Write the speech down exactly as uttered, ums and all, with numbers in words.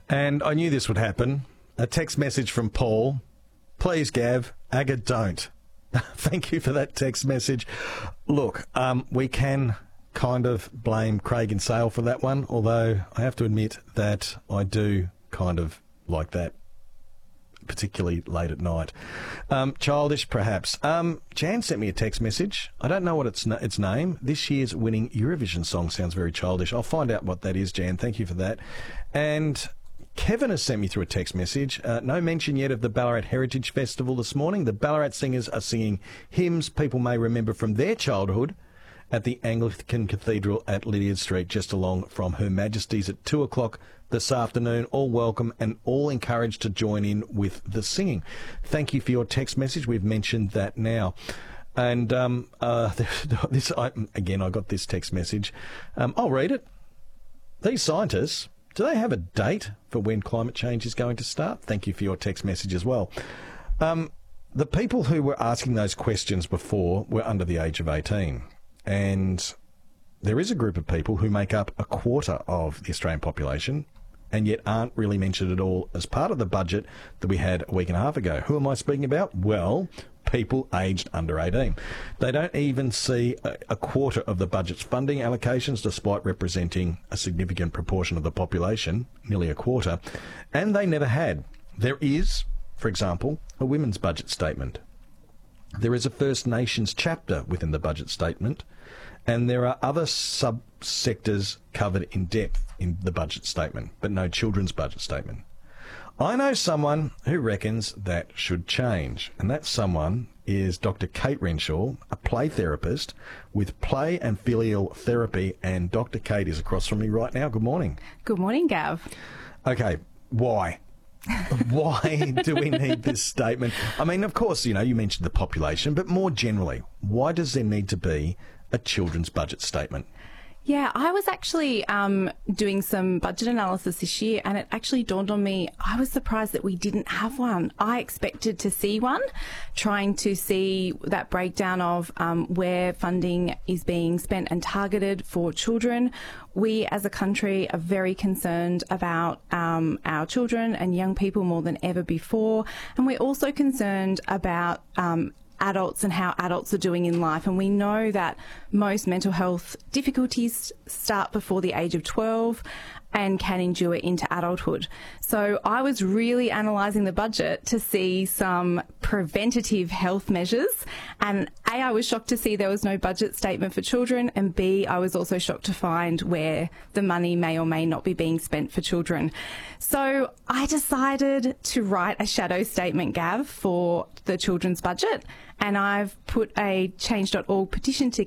And I knew this would happen. A text message from Paul. Please, Gav, Aga, don't. Thank you for that text message. Look, um, we can kind of blame Craig and Sale for that one, although I have to admit that I do kind of like that, particularly late at night. Um, childish, perhaps. Um, Jan sent me a text message. I don't know what its, na- its name. This year's winning Eurovision song sounds very childish. I'll find out what that is, Jan. Thank you for that. And Kevin has sent me through a text message. Uh, no mention yet of the Ballarat Heritage Festival this morning. The Ballarat singers are singing hymns people may remember from their childhood at the Anglican Cathedral at Lydiard Street, just along from Her Majesty's at two o'clock this afternoon. All welcome and all encouraged to join in with the singing. Thank you for your text message. We've mentioned that now. And um, uh, this I, again, I got this text message. Um, I'll read it. These scientists, do they have a date for when climate change is going to start? Thank you for your text message as well. Um, the people who were asking those questions before were under the age of eighteen. And there is a group of people who make up a quarter of the Australian population and yet aren't really mentioned at all as part of the budget that we had a week and a half ago. Who am I speaking about? Well, people aged under eighteen. They don't even see a, a quarter of the budget's funding allocations, despite representing a significant proportion of the population, nearly a quarter, and they never had. There is, for example, a women's budget statement. There is a First Nations chapter within the budget statement, and there are other sub-sectors covered in depth in the budget statement, but no children's budget statement. I know someone who reckons that should change, and that someone is Doctor Kate Renshaw, a play therapist with play and filial therapy, and Doctor Kate is across from me right now. Good morning. Good morning, Gav. Okay, why? Why do we need this statement? I mean, of course, you know, you mentioned the population, but more generally, why does there need to be a children's budget statement? Yeah, I was actually um, doing some budget analysis this year, and it actually dawned on me, I was surprised that we didn't have one. I expected to see one, trying to see that breakdown of um, where funding is being spent and targeted for children. We as a country are very concerned about um, our children and young people more than ever before, and we're also concerned about um, adults and how adults are doing in life. And we know that most mental health difficulties start before the age of twelve and can endure into adulthood. So I was really analysing the budget to see some preventative health measures. And A, I was shocked to see there was no budget statement for children, and B, I was also shocked to find where the money may or may not be being spent for children. So I decided to write a shadow statement, Gav, for the children's budget, and I've put a change dot org petition together